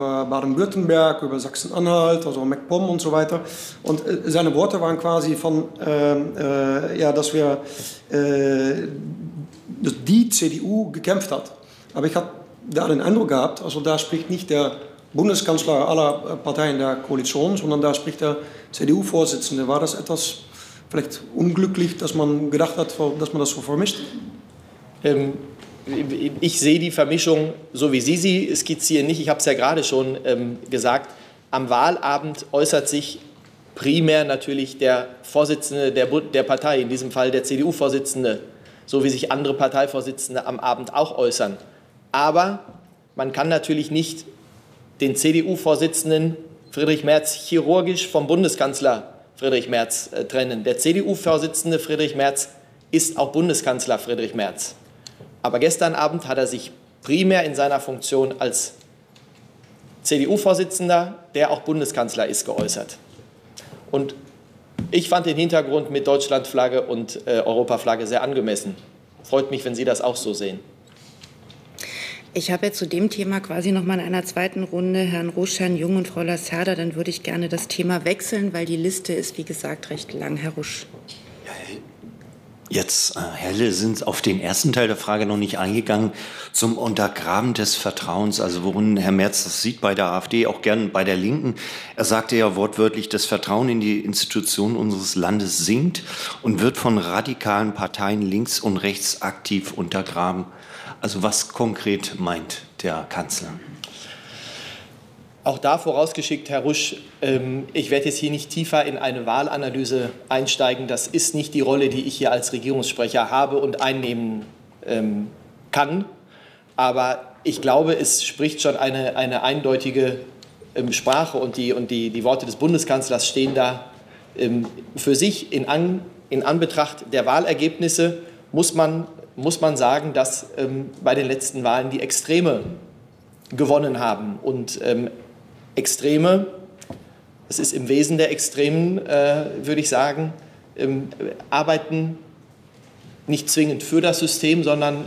Baden-Württemberg, über Sachsen-Anhalt, also MacPom und so weiter. Und seine Worte waren quasi von, dass die CDU gekämpft hat. Aber ich habe da den Eindruck gehabt, also da spricht nicht der Bundeskanzler aller Parteien der Koalition, sondern da spricht der CDU-Vorsitzende. War das etwas vielleicht unglücklich, dass man gedacht hat, dass man das so vermischt? Ich sehe die Vermischung, so wie Sie skizzieren, nicht. Ich habe es ja gerade schon gesagt. Am Wahlabend äußert sich primär natürlich der Vorsitzende der Partei, in diesem Fall der CDU-Vorsitzende, so wie sich andere Parteivorsitzende am Abend auch äußern. Aber man kann natürlich nicht den CDU-Vorsitzenden Friedrich Merz chirurgisch vom Bundeskanzler Friedrich Merz trennen. Der CDU-Vorsitzende Friedrich Merz ist auch Bundeskanzler Friedrich Merz. Aber gestern Abend hat er sich primär in seiner Funktion als CDU-Vorsitzender, der auch Bundeskanzler ist, geäußert. Und ich fand den Hintergrund mit Deutschlandflagge und Europaflagge sehr angemessen. Freut mich, wenn Sie das auch so sehen. Ich habe jetzt zu dem Thema quasi noch mal in einer zweiten Runde Herrn Rusch, Herrn Jung und Frau Lacerda. Dann würde ich gerne das Thema wechseln, weil die Liste ist, wie gesagt, recht lang. Herr Rusch. Jetzt, Herr Hille, sind auf den ersten Teil der Frage noch nicht eingegangen, zum Untergraben des Vertrauens, also worin Herr Merz das sieht bei der AfD, auch gern bei der Linken. Er sagte ja wortwörtlich, das Vertrauen in die Institutionen unseres Landes sinkt und wird von radikalen Parteien links und rechts aktiv untergraben. Also was konkret meint der Kanzler? Auch da vorausgeschickt, Herr Rusch, ich werde jetzt hier nicht tiefer in eine Wahlanalyse einsteigen. Das ist nicht die Rolle, die ich hier als Regierungssprecher habe und einnehmen kann. Aber ich glaube, es spricht schon eine eindeutige Sprache und die Worte des Bundeskanzlers stehen da für sich. In Anbetracht der Wahlergebnisse muss man sagen, dass bei den letzten Wahlen die Extreme gewonnen haben. Und Extreme, es ist im Wesen der Extremen, würde ich sagen, arbeiten nicht zwingend für das System, sondern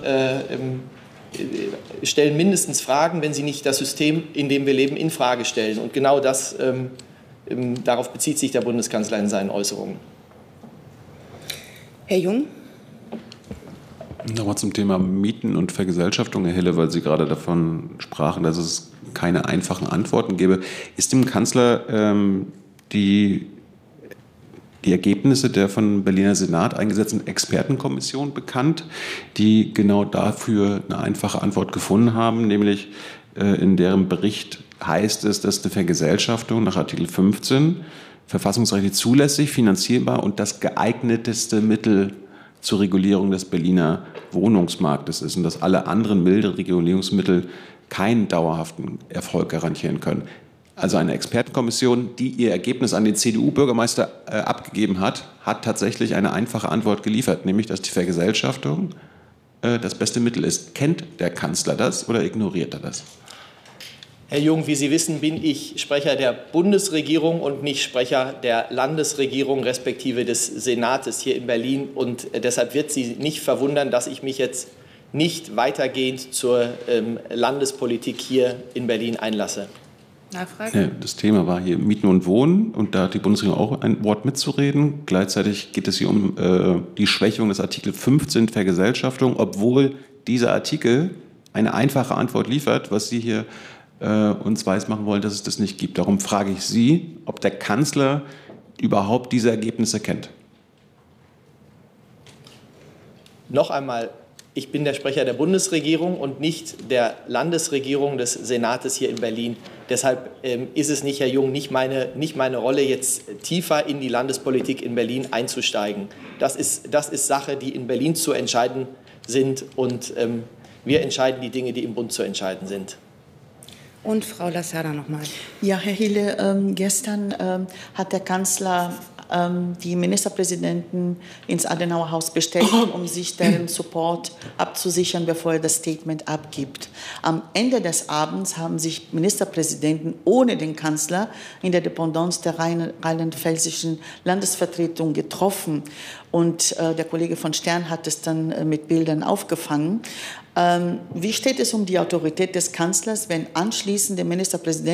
stellen mindestens Fragen, wenn sie nicht das System, in dem wir leben, in Frage stellen. Und genau das, darauf bezieht sich der Bundeskanzler in seinen Äußerungen. Herr Jung? Nochmal zum Thema Mieten und Vergesellschaftung, Herr Hille, weil Sie gerade davon sprachen, dass es keine einfachen Antworten gäbe. Ist dem Kanzler die Ergebnisse der von Berliner Senat eingesetzten Expertenkommission bekannt, die genau dafür eine einfache Antwort gefunden haben, nämlich in deren Bericht heißt es, dass eine Vergesellschaftung nach Artikel 15 verfassungsrechtlich zulässig, finanzierbar und das geeigneteste Mittel zur Regulierung des Berliner Wohnungsmarktes ist und dass alle anderen milde Regulierungsmittel keinen dauerhaften Erfolg garantieren können. Also eine Expertenkommission, die ihr Ergebnis an den CDU-Bürgermeister abgegeben hat, hat tatsächlich eine einfache Antwort geliefert, nämlich dass die Vergesellschaftung das beste Mittel ist. Kennt der Kanzler das oder ignoriert er das? Herr Jung, wie Sie wissen, bin ich Sprecher der Bundesregierung und nicht Sprecher der Landesregierung respektive des Senates hier in Berlin. Und deshalb wird Sie nicht verwundern, dass ich mich jetzt nicht weitergehend zur Landespolitik hier in Berlin einlasse. Nachfrage? Ja, das Thema war hier Mieten und Wohnen und da hat die Bundesregierung auch ein Wort mitzureden. Gleichzeitig geht es hier um die Schwächung des Artikel 15 Vergesellschaftung, obwohl dieser Artikel eine einfache Antwort liefert, was Sie hier uns weismachen wollen, dass es das nicht gibt. Darum frage ich Sie, ob der Kanzler überhaupt diese Ergebnisse kennt. Noch einmal, ich bin der Sprecher der Bundesregierung und nicht der Landesregierung des Senates hier in Berlin. Deshalb ist es nicht, Herr Jung, nicht meine Rolle, jetzt tiefer in die Landespolitik in Berlin einzusteigen. Das ist Sache, die in Berlin zu entscheiden sind und wir entscheiden die Dinge, die im Bund zu entscheiden sind. Und Frau Lacerda noch mal. Ja, Herr Hille, gestern hat der Kanzler die Ministerpräsidenten ins Adenauer Haus bestellt, um sich deren Support abzusichern, bevor er das Statement abgibt. Am Ende des Abends haben sich Ministerpräsidenten ohne den Kanzler in der Dependance der rheinland-pfälzischen Landesvertretung getroffen. Und der Kollege von Stern hat es dann mit Bildern aufgefangen. Wie steht es um die Autorität des Kanzlers, wenn anschließend der Ministerpräsident